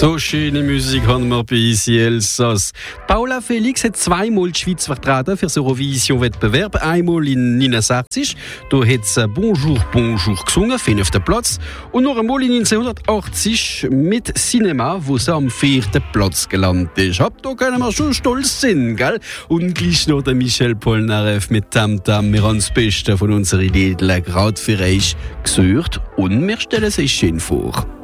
So schöne Musik haben wir bei ici Elsass. Paula Felix hat zweimal die Schweiz vertreten für das Eurovision-Wettbewerb. Einmal in 1969, da hat sie Bonjour, Bonjour gesungen, 5. Platz. Und noch einmal in 1980 mit Cinema, wo sie am 4. Platz gelandet ist. Da können wir schon stolz sein, gell? Und gleich noch der Michel Polnareff mit Tam Tam. Wir haben das Beste von unseren Liedern gerade für euch gesucht und wir stellen es euch schön vor.